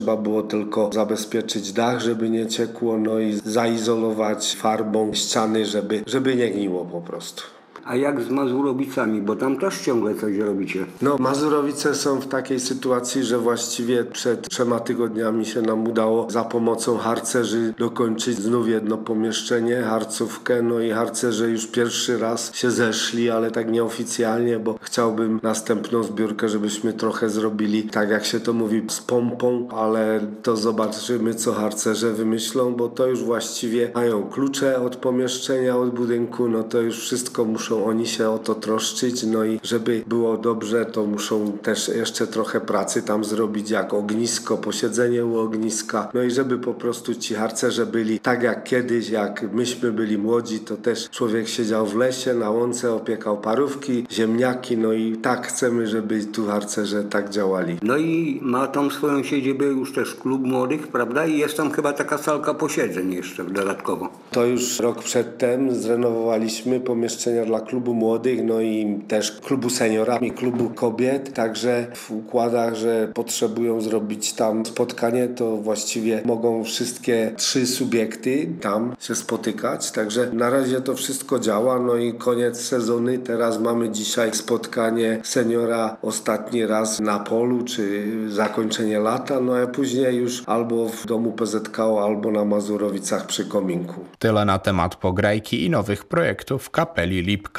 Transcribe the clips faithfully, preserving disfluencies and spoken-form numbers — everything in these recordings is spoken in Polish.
Trzeba było tylko zabezpieczyć dach, żeby nie ciekło, no i zaizolować farbą ściany, żeby, żeby nie gniło po prostu. A jak z Mazurowicami, bo tam też ciągle coś robicie? No, Mazurowice są w takiej sytuacji, że właściwie przed trzema tygodniami się nam udało za pomocą harcerzy dokończyć znów jedno pomieszczenie, harcówkę, no i harcerze już pierwszy raz się zeszli, ale tak nieoficjalnie, bo chciałbym następną zbiórkę, żebyśmy trochę zrobili, tak jak się to mówi, z pompą, ale to zobaczymy, co harcerze wymyślą, bo to już właściwie mają klucze od pomieszczenia, od budynku, no to już wszystko muszą oni się o to troszczyć, no i żeby było dobrze, to muszą też jeszcze trochę pracy tam zrobić, jak ognisko, posiedzenie u ogniska, no i żeby po prostu ci harcerze byli tak jak kiedyś, jak myśmy byli młodzi, to też człowiek siedział w lesie, na łące, opiekał parówki, ziemniaki, no i tak chcemy, żeby tu harcerze tak działali. No i ma tam swoją siedzibę już też klub młodych, prawda? I jest tam chyba taka salka posiedzeń jeszcze dodatkowo. To już rok przedtem zrenowowaliśmy pomieszczenia dla klubu młodych, no i też klubu seniora i klubu kobiet, także w układach, że potrzebują zrobić tam spotkanie, to właściwie mogą wszystkie trzy subiekty tam się spotykać, także na razie to wszystko działa, no i koniec sezonu, teraz mamy dzisiaj spotkanie seniora ostatni raz na polu, czy zakończenie lata, no a później już albo w domu P Z K O, albo na Mazurowicach przy kominku. Tyle na temat pograjki i nowych projektów kapeli Lipka.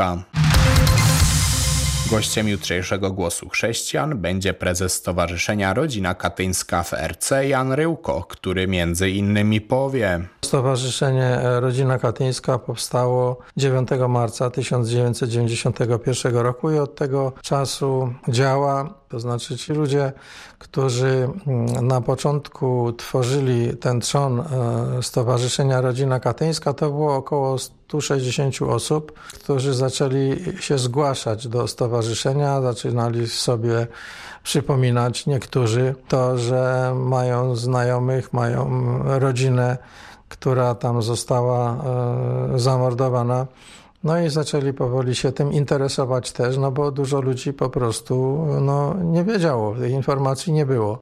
Gościem jutrzejszego Głosu Chrześcijan będzie prezes Stowarzyszenia Rodzina Katyńska w R C Jan Ryłko, który między innymi powie: Stowarzyszenie Rodzina Katyńska powstało dziewiątego marca tysiąc dziewięćset dziewięćdziesiątego pierwszego roku i od tego czasu działa. To znaczy ci ludzie, którzy na początku tworzyli ten trzon Stowarzyszenia Rodzina Katyńska, to było około sto sześćdziesiąt osób, którzy zaczęli się zgłaszać do stowarzyszenia, zaczynali sobie przypominać niektórzy to, że mają znajomych, mają rodzinę, która tam została e, zamordowana. No i zaczęli powoli się tym interesować też, no bo dużo ludzi po prostu no, nie wiedziało, tej informacji nie było.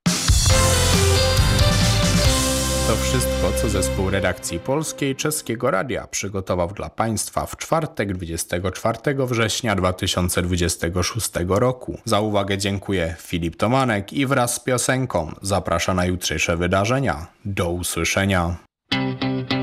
To wszystko, co zespół redakcji polskiej Czeskiego Radia przygotował dla Państwa w czwartek, dwudziestego czwartego września dwa tysiące dwudziestego szóstego roku. Za uwagę dziękuję Filip Tomanek i wraz z piosenką zaprasza na jutrzejsze wydarzenia. Do usłyszenia.